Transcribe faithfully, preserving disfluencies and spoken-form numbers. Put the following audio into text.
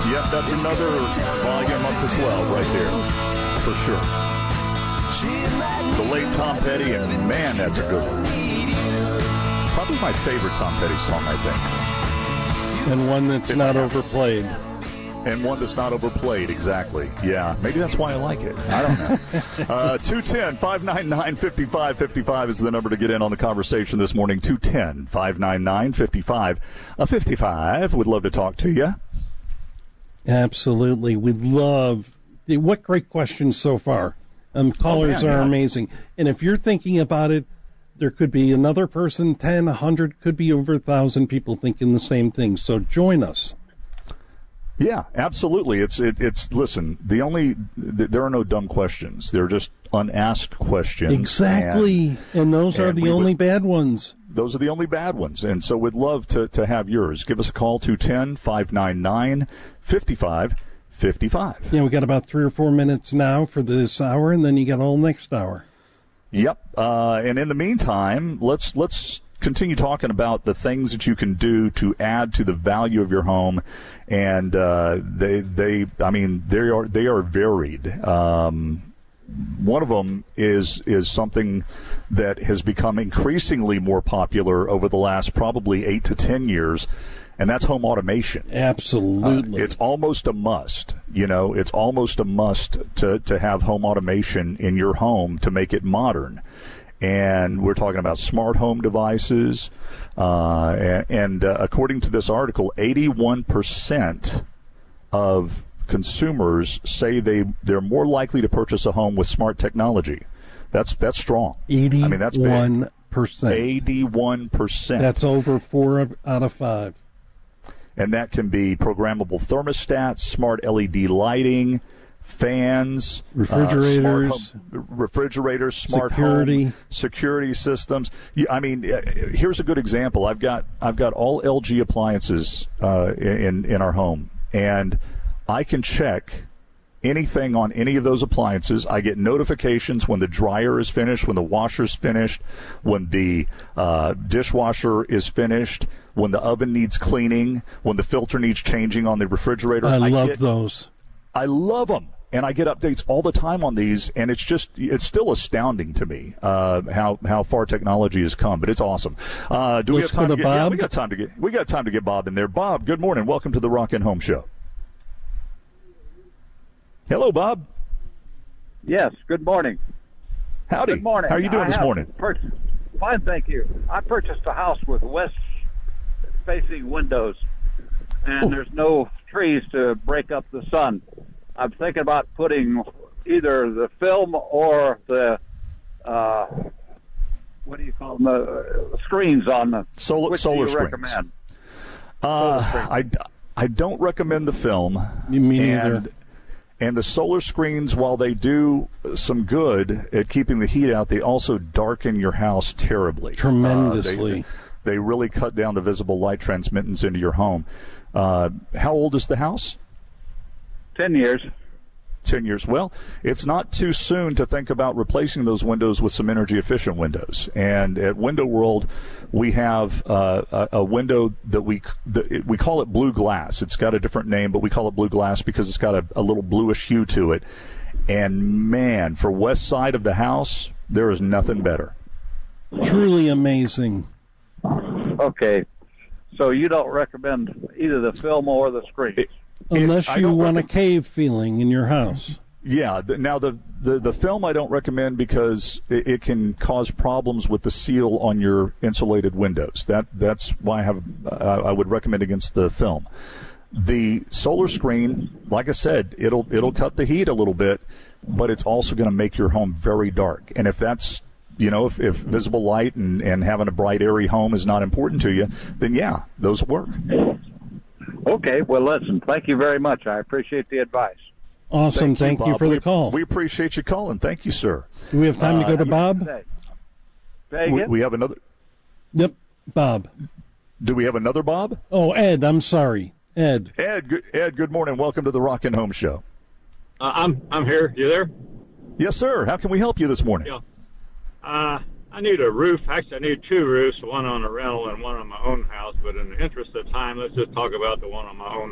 Yep, that's another volume up to twelve right there, for sure. The late Tom Petty, and man, that's a good one. Probably my favorite Tom Petty song, I think. And one that's not overplayed. And one that's not overplayed, exactly. Yeah, maybe that's why I like it. I don't know. uh, two one zero, five nine nine, five five five five is the number to get in on the conversation this morning. two one zero, five nine nine, five five five five. We'd love to talk to you. Absolutely. We'd love. What great questions so far. Um, callers oh, man, are yeah. amazing. And if you're thinking about it, there could be another person, ten, a hundred, could be over a thousand people thinking the same thing. So join us. Yeah, absolutely. It's it, it's listen. The only th- there are no dumb questions. They're just unasked questions. Exactly, and, and those and are the only would, bad ones. Those are the only bad ones, and so we'd love to to have yours. Give us a call two one zero, five nine nine, five five five five. Yeah, we got about three or four minutes now for this hour, and then you got all next hour. Yep. Uh, and in the meantime, let's let's. continue talking about the things that you can do to add to the value of your home, and uh, they they I mean they are they are varied. Um, one of them is is something that has become increasingly more popular over the last probably eight to ten years, and that's home automation. Absolutely, uh, it's almost a must. You know, it's almost a must to to have home automation in your home to make it modern. And we're talking about smart home devices. Uh, and and uh, according to this article, eighty-one percent of consumers say they, they're more likely to purchase a home with smart technology. That's that's strong. eighty-one percent. I mean, that's big. eighty-one percent. That's over four out of five. And that can be programmable thermostats, smart L E D lighting, fans, refrigerators, uh, smart home, refrigerators, smart security, home security systems. I mean, here's a good example. I've got I've got all L G appliances uh, in in our home, and I can check anything on any of those appliances. I get notifications when the dryer is finished, when the washer's finished, when the uh, dishwasher is finished, when the oven needs cleaning, when the filter needs changing on the refrigerator. I, I love get, those. I love them, and I get updates all the time on these, and it's just, it's still astounding to me uh, how how far technology has come, but it's awesome. Uh, do Let's we have time go to, to get, Bob? Yeah, we got time to get, we got time to get Bob in there. Bob, good morning. Welcome to the Rockin' Home Show. Hello, Bob. Yes, good morning. Howdy. Good morning. How are you doing I this morning? Purchased, fine, thank you. I purchased a house with west-facing windows, and Ooh. There's no trees to break up the sun. I'm thinking about putting either the film or the, uh, what do you call them, the screens on the solar, which solar do you screens. recommend? Uh, I, I don't recommend the film. Me neither. And, and the solar screens, while they do some good at keeping the heat out, they also darken your house terribly. Tremendously. Uh, they, they really cut down the visible light transmittance into your home. Uh, how old is the house? Ten years. Ten years. Well, it's not too soon to think about replacing those windows with some energy-efficient windows. And at Window World, we have uh, a, a window that we that we call it blue glass. It's got a different name, but we call it blue glass because it's got a, a little bluish hue to it. And man, for west side of the house, there is nothing better. Truly amazing. Okay. So you don't recommend either the film or the screens? It, Unless It, you want rec- a cave feeling in your house. Yeah. The, now, the, the, the film I don't recommend because it, it can cause problems with the seal on your insulated windows. That That's why I, have, uh, I would recommend against the film. The solar screen, like I said, it'll it'll cut the heat a little bit, but it's also going to make your home very dark. And if that's, you know, if, if visible light and, and having a bright, airy home is not important to you, then yeah, those work. Okay, well, listen, thank you very much. I appreciate the advice. Awesome. Thank, Thank you, Bob. for we, the call. We appreciate you calling. Thank you, sir. Do we have time to Uh, go to Bob? Say, say We, again? we have another. Yep, Bob. Do we have another Bob? Oh, Ed, I'm sorry. Ed. Ed, good, Ed, good morning. Welcome to the Rockin' Home Show. Uh, I'm I'm here. You there? Yes, sir. How can we help you this morning? Yeah. Uh, I need a roof. Actually, I need two roofs, one on a rental and one on my own house. But in the interest of time, let's just talk about the one on my own